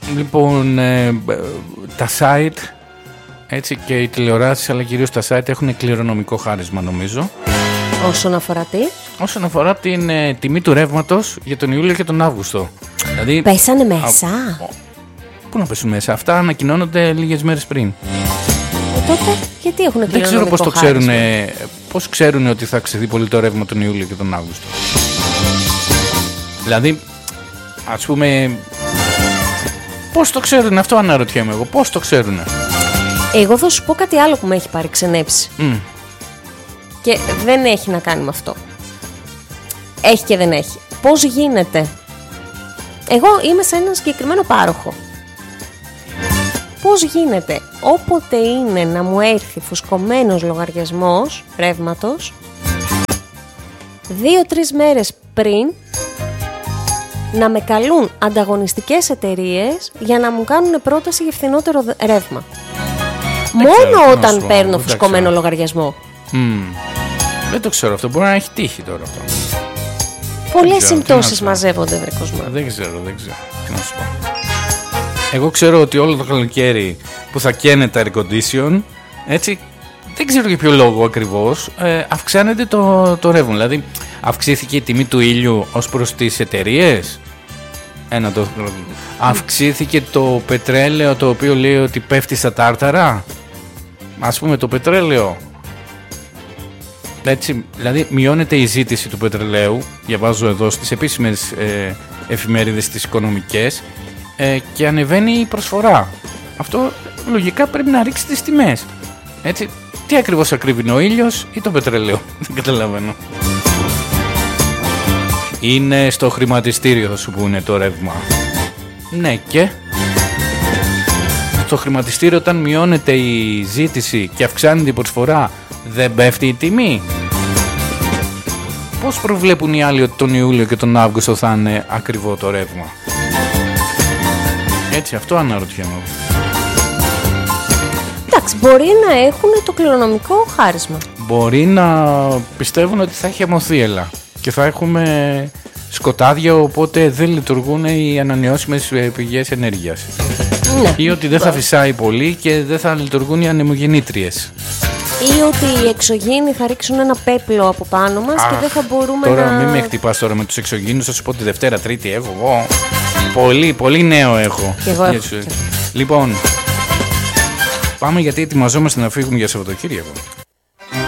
Λοιπόν, τα site, έτσι, και οι τηλεοράσεις, αλλά κυρίως τα site έχουν κληρονομικό χάρισμα, νομίζω. Όσον αφορά τι? Όσον αφορά την τιμή του ρεύματος για τον Ιούλιο και τον Αύγουστο. Δηλαδή, πέσανε μέσα. Πού να πέσουν μέσα? Αυτά ανακοινώνονται λίγες μέρες πριν. Τότε γιατί έχουν κληρονομικό? Δεν ξέρω πώς το ξέρουν. Πώς ξέρουν ότι θα αυξηθεί πολύ το ρεύμα τον Ιούλιο και τον Αύγουστο? Δηλαδή, ας πούμε, πώς το ξέρουν αυτό, αναρωτιέμαι εγώ. Πώς το ξέρουν? Εγώ θα σου πω κάτι άλλο που με έχει παρεξενέψει. Και δεν έχει να κάνει με αυτό. Έχει και δεν έχει. Πώς γίνεται? Εγώ είμαι σε έναν συγκεκριμένο πάροχο. Πώς γίνεται όποτε είναι να μου έρθει φουσκωμένος λογαριασμός ρεύματος, 2-3 μέρες πριν να με καλούν ανταγωνιστικές εταιρείες για να μου κάνουν πρόταση για φθηνότερο ρεύμα? Μόνο όταν παίρνω φουσκωμένο λογαριασμό. Δεν το ξέρω αυτό, μπορεί να έχει τύχει τώρα αυτό. Πολλές συμπτώσεις μαζεύονται, βρε Κοσμά. Δεν ξέρω. Τι να σου πω. Εγώ ξέρω ότι όλο το καλοκαίρι που θα καίνε τα air condition, έτσι, δεν ξέρω για ποιο λόγο ακριβώς, αυξάνεται το ρεύμα. Δηλαδή, αυξήθηκε η τιμή του ήλιου ως προς τις εταιρείες. Αυξήθηκε το πετρέλαιο, το οποίο λέει ότι πέφτει στα τάρταρα. Ας πούμε, το πετρέλαιο. Έτσι, δηλαδή μειώνεται η ζήτηση του πετρελαίου, διαβάζω εδώ στις επίσημες εφημερίδες τις οικονομικές, και ανεβαίνει η προσφορά. Αυτό λογικά πρέπει να ρίξει τις τιμές. Έτσι, τι ακριβώς ακρίβει, ο ήλιος ή το πετρελαίο? Δεν καταλαβαίνω. Είναι στο χρηματιστήριο, θα σου πούνε, το ρεύμα. Ναι, και στο χρηματιστήριο, όταν μειώνεται η ζήτηση και αυξάνεται η προσφορά, δεν πέφτει η τιμή? Πώς προβλέπουν οι άλλοι ότι τον Ιούλιο και τον Αύγουστο θα είναι ακριβό το ρεύμα? Έτσι, αυτό αναρωτιέμαι. Εντάξει, μπορεί να έχουν το κληρονομικό χάρισμα. Μπορεί να πιστεύουν ότι θα έχει αμοθίελα και θα έχουμε σκοτάδια, οπότε δεν λειτουργούν οι ανανεώσιμες πηγές ενέργειας. Ναι. Ή ότι δεν θα φυσάει πολύ και δεν θα λειτουργούν οι ανεμογεννήτριες. Ή ότι οι εξωγήινοι θα ρίξουν ένα πέπλο από πάνω μας και δεν θα μπορούμε τώρα μην με χτυπάς τώρα με τους εξωγήινους, θα σου πω τη Δευτέρα, Τρίτη έχω εγώ. Πολύ νέο έχω. Και εγώ έχω. Λοιπόν, πάμε γιατί ετοιμαζόμαστε να φύγουμε για Σαββατοκύριακο.